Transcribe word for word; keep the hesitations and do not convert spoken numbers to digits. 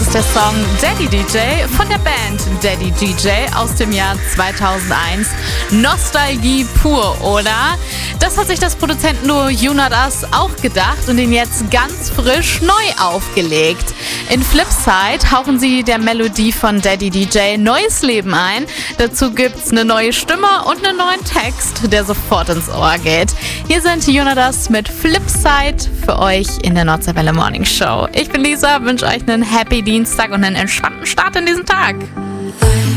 ist der Song Daddy D J von der Band Daddy D J aus dem Jahr zweitausendeins. Nostalgie pur, oder? Das hat sich das Produzentenduo You Not Us auch gedacht und ihn jetzt ganz frisch neu aufgelegt. In Flipside hauchen sie der Melodie von Daddy D J neues Leben ein. Dazu gibt's eine neue Stimme und einen neuen Text, der sofort ins Ohr geht. Hier sind You Not Us mit Flipside für euch in der Nordseewelle Morning Show. Ich bin Lisa, wünsche euch einen Happy Dienstag und einen entspannten Start in diesen Tag.